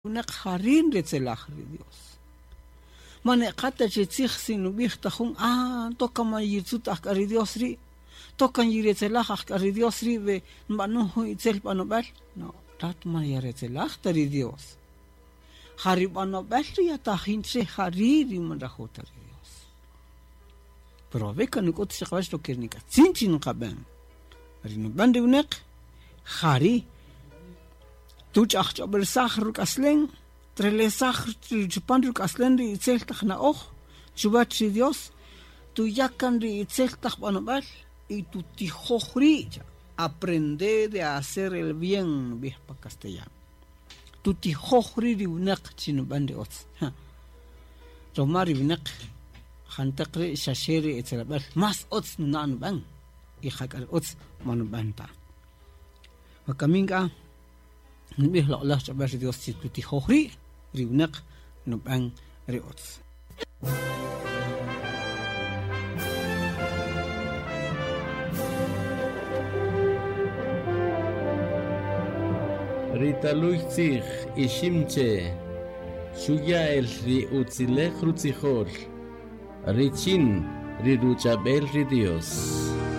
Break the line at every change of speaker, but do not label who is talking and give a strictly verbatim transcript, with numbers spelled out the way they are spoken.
una harin retzelach ri Dios. Mane kata chetzich sinu bichtachun ah toka ma yitzut akari Dios ri. Toka yiretzelach akari Dios ri ve manu itzel panobel. No, tat ma yiretzelach tari Dios. Hari panobel ri atahin se hari ri manrahota ri Dios. Pero a veka nukot se khawash to kernika. Cincin qaben. Ri nuban de unek hari tuch ach aber sachr kaslen trele sachr chupandu kaslen ri itzel takhna och chubat ri Dios tu yakan ri itzel takhbanobal y tu tijohri aprende de hacer el bien vieja castellano tu tijohri ri unek chinuban de ots romari unek khantaqri shashiri itzelabal mas ots nan ban y khakal ots manubanta wakaminga nbih la Allah tabarak Dios ti khokhri riunak nubang riots
Rita Luitzig ishimche shuya el ri utzilech rutzihol richin riruchabel ri Dios